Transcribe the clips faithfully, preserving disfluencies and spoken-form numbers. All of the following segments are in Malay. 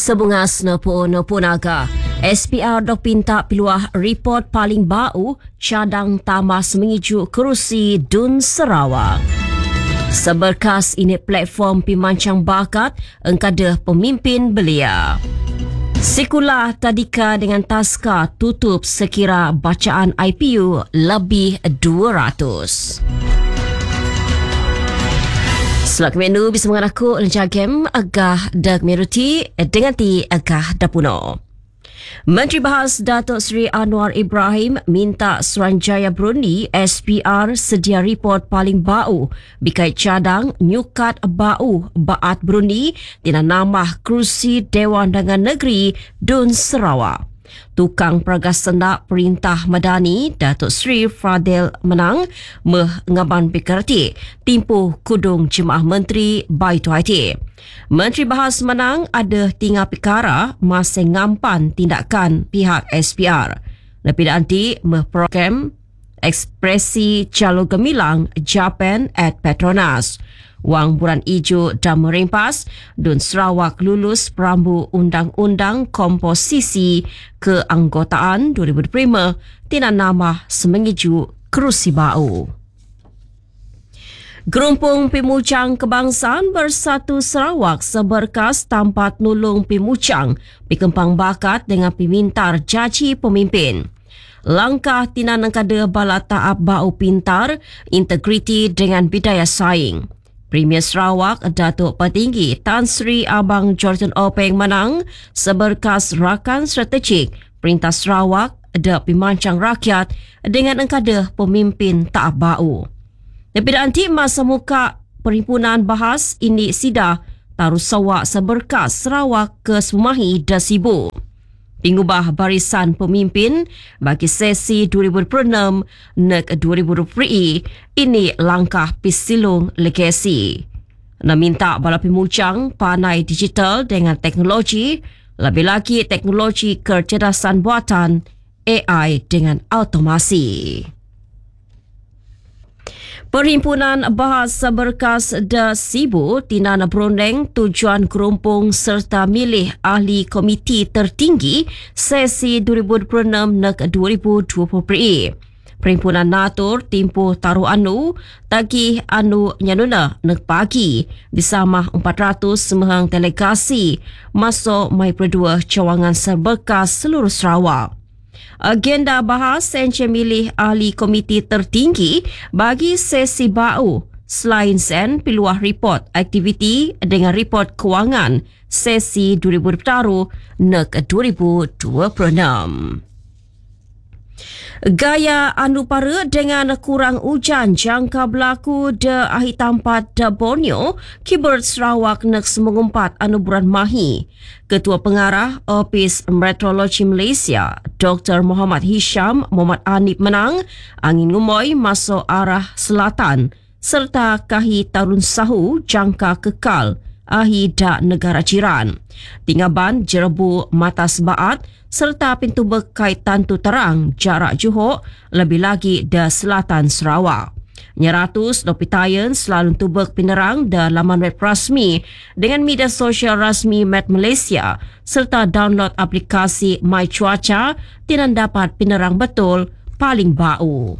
Sebungas nopo nopo naga. S P R dok pinta piluah report paling bau cadang tamas mengijuk kerusi Dun Sarawak. Seberkas ini platform pimancang bakat engkada pemimpin belia. Sekolah tadika dengan taska tutup sekira bacaan I P U lebih dua ratus. Selak menu bisa mengaku lenjagem agah dak meruti dengan ti agah dapuno. Menteri Bahas Datuk Seri Anwar Ibrahim minta Suruhanjaya Brunei S P R sedia report paling bau bikait cadang nyukat bau baat Brunei tina namah kerusi Dewan Dagangan Negeri Dun Sarawak. Tukang Peragas Sendak Perintah Madani Datuk Seri Fadil Menang mengaban pikerti timpuh kudung Jemaah Menteri Baitu Haiti. Menteri Bahas Menang ada tinggal pikara masih ngampan tindakan pihak S P R. Lebih nanti memprogram ekspresi calon gemilang Japan at Petronas. Wang buran ijo dan merempas Dun Sarawak lulus perambu Undang-Undang Komposisi Keanggotaan dua ribu dua puluh lima tina nama semengiju kerusi bau. Gerumpung Pimucang Kebangsaan Bersatu Sarawak seberkas tampat nulung pimucang pikempang bakat dengan pimintar jaji pemimpin. Langkah tina nengkada bala taap bau pintar, integriti dengan bidaya saing. Premier Sarawak Datuk Petinggi Tan Sri Abang Jordan Openg menang seberkas rakan strategik Perintah Sarawak ada pimancang rakyat dengan engkada pemimpin taap bau. Lebih nanti masa muka perhimpunan bahas ini sida taruh sawak seberkas Sarawak ke Sumahi dan Sibu. Pengubah barisan pemimpin bagi sesi dua ribu dua puluh enam nek dua ribu dua puluh ini langkah pisilung legasi. Nak minta bala pimucang panai digital dengan teknologi, lebih lagi teknologi kecerdasan buatan A I dengan automasi. Perhimpunan Bahas Seberkas Da Sibu Tinan Brunei tujuan gerumpung serta milih ahli komiti tertinggi sesi dua ribu dua puluh enam nek dua ribu dua puluh. Perhimpunan Natur timpuh taruh anu tagih anu nyanuna nek pagi bersama empat ratus semehang delegasi masuk Mai Perdua cawangan seberkas seluruh Sarawak. Agenda bahas senca milih ahli komiti tertinggi bagi sesi bau selain sen piluah report aktiviti dengan report kewangan sesi dua ribu dua puluh nek dua ribu dua puluh enam. Gaya anu para dengan kurang hujan jangka berlaku de akhir tampat de Borneo, Kibert Sarawak nek semengumpat anu bulan Mahi. Ketua Pengarah Ofis Meteorologi Malaysia, Doktor Muhammad Hisham Muhammad Anip menang angin ngumoy masuk arah selatan serta kahi tarun sahu jangka kekal ahi da negara jiran. Tingaban jerebu matas baat serta pintu bekai tantu terang jarak Johor lebih lagi da selatan Sarawak. Nyeratus dopitayan selalu tubek penerang da laman web rasmi dengan media sosial rasmi Met Malaysia serta download aplikasi My Cuaca tinan dapat penerang betul paling bau.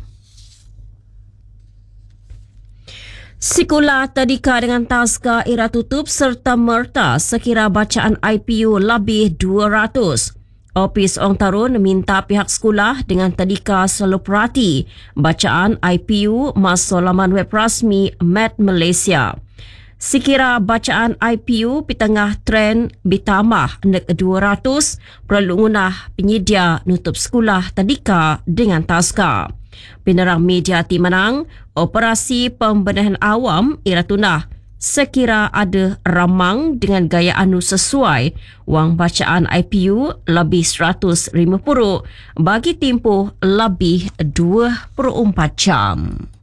Sekolah tadika dengan taska era tutup serta merta sekira bacaan I P U lebih dua ratus. Ofis Orang Tarun minta pihak sekolah dengan tadika selalu perhati bacaan I P U masuk laman web rasmi Met Malaysia. Sekira bacaan I P U pitengah tren bertambah nek dua ratus perlu ngunah penyedia nutup sekolah tadika dengan taska. Penerang media ti menang operasi pembenahan awam era tunah sekira ada ramang dengan gaya anu sesuai wang bacaan I P U lebih seratus lima puluh bagi tempoh lebih dua puluh empat jam.